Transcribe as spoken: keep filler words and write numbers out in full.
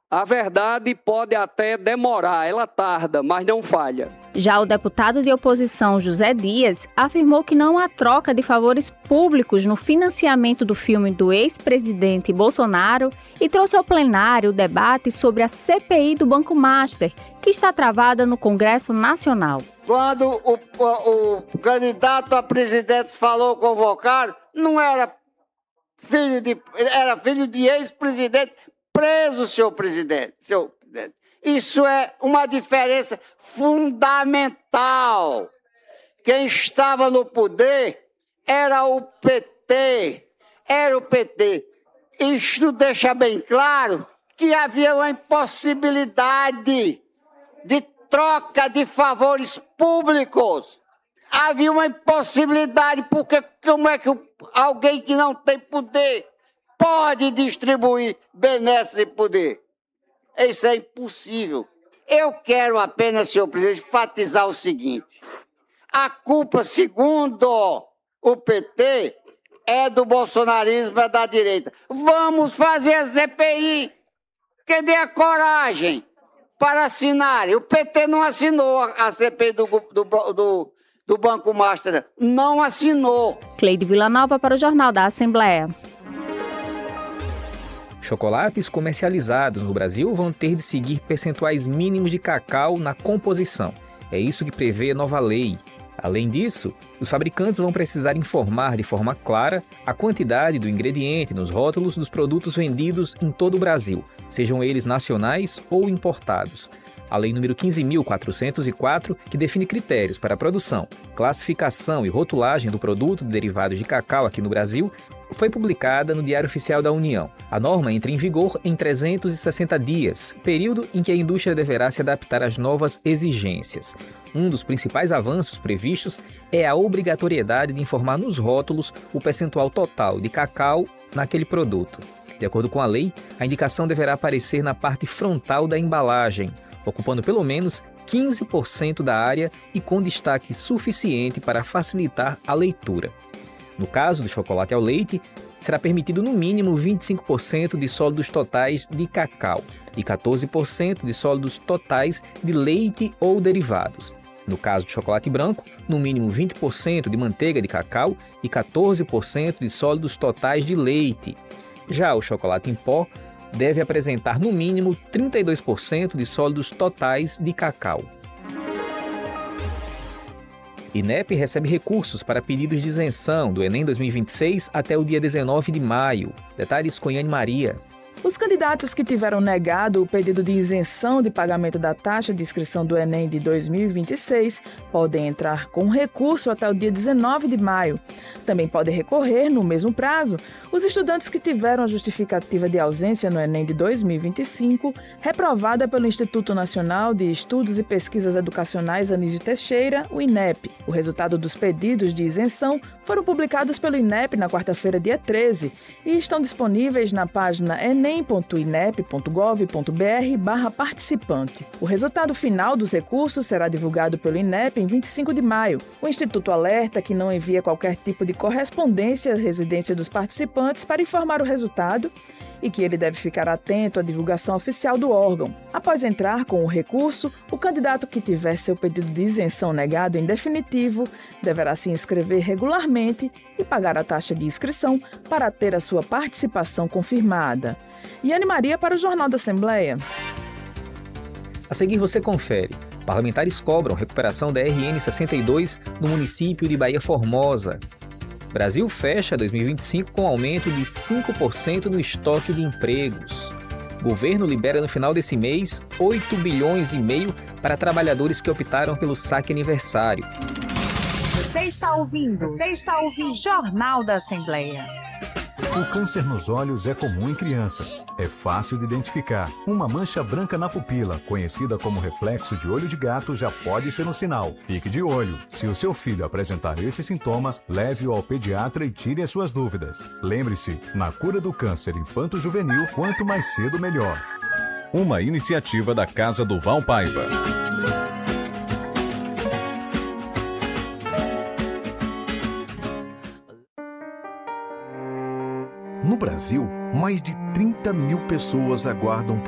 A verdade pode até demorar, ela tarda, mas não falha. Já o deputado de oposição José Dias afirmou que não há troca de favores públicos no financiamento do filme do ex-presidente Bolsonaro e trouxe ao plenário o debate sobre a C P I do Banco Master, que está travada no Congresso Nacional. Quando o, o, o candidato a presidente falou convocar, não era filho de, era filho de ex-presidente. Preso, senhor presidente, senhor presidente. Isso é uma diferença fundamental. Quem estava no poder era o P T. Era o P T. Isto deixa bem claro que havia uma impossibilidade de troca de favores públicos. Havia uma impossibilidade, porque como é que alguém que não tem poder pode distribuir benesses e poder? Isso é impossível. Eu quero apenas, senhor presidente, enfatizar o seguinte. A culpa, segundo o P T, é do bolsonarismo, é da direita. Vamos fazer a C P I. Cadê a coragem para assinar? O P T não assinou a C P I do, do, do, do Banco Master. Não assinou. Cleide Villanova para o Jornal da Assembleia. Chocolates comercializados no Brasil vão ter de seguir percentuais mínimos de cacau na composição. É isso que prevê a nova lei. Além disso, os fabricantes vão precisar informar de forma clara a quantidade do ingrediente nos rótulos dos produtos vendidos em todo o Brasil, sejam eles nacionais ou importados. A Lei número quinze mil quatrocentos e quatro, que define critérios para a produção, classificação e rotulagem do produto de derivados de cacau aqui no Brasil, foi publicada no Diário Oficial da União. A norma entra em vigor em trezentos e sessenta dias, período em que a indústria deverá se adaptar às novas exigências. Um dos principais avanços previstos é a obrigatoriedade de informar nos rótulos o percentual total de cacau naquele produto. De acordo com a lei, a indicação deverá aparecer na parte frontal da embalagem, ocupando pelo menos quinze por cento da área e com destaque suficiente para facilitar a leitura. No caso do chocolate ao leite, será permitido no mínimo vinte e cinco por cento de sólidos totais de cacau e quatorze por cento de sólidos totais de leite ou derivados. No caso do chocolate branco, no mínimo vinte por cento de manteiga de cacau e quatorze por cento de sólidos totais de leite. Já o chocolate em pó deve apresentar no mínimo trinta e dois por cento de sólidos totais de cacau. INEP recebe recursos para pedidos de isenção do Enem dois mil e vinte e seis até o dia dezenove de maio. Detalhes com Yane Maria. Os candidatos que tiveram negado o pedido de isenção de pagamento da taxa de inscrição do Enem de dois mil e vinte e seis podem entrar com recurso até o dia dezenove de maio. Também podem recorrer, no mesmo prazo, os estudantes que tiveram a justificativa de ausência no Enem de dois mil e vinte e cinco, reprovada pelo Instituto Nacional de Estudos e Pesquisas Educacionais Anísio Teixeira, o INEP. O resultado dos pedidos de isenção foram publicados pelo INEP na quarta-feira, dia treze, e estão disponíveis na página enem ponto inep ponto gov ponto br barra participante. O resultado final dos recursos será divulgado pelo INEP em vinte e cinco de maio. O Instituto alerta que não envia qualquer tipo de correspondência à residência dos participantes para informar o resultado e que ele deve ficar atento à divulgação oficial do órgão. Após entrar com o recurso, o candidato que tiver seu pedido de isenção negado em definitivo deverá se inscrever regularmente e pagar a taxa de inscrição para ter a sua participação confirmada. Yane Maria para o Jornal da Assembleia. A seguir você confere. Parlamentares cobram recuperação da R N sessenta e dois no município de Bahia Formosa. Brasil fecha dois mil e vinte e cinco com aumento de cinco por cento no estoque de empregos. Governo libera no final desse mês oito bilhões e meio para trabalhadores que optaram pelo saque aniversário. Você está ouvindo? Você está ouvindo Jornal da Assembleia. O câncer nos olhos é comum em crianças. É fácil de identificar. Uma mancha branca na pupila, conhecida como reflexo de olho de gato, já pode ser um sinal. Fique de olho. Se o seu filho apresentar esse sintoma, leve-o ao pediatra e tire as suas dúvidas. Lembre-se, na cura do câncer infanto-juvenil, quanto mais cedo, melhor. Uma iniciativa da Casa do Val Paiva. No Brasil, mais de trinta mil pessoas aguardam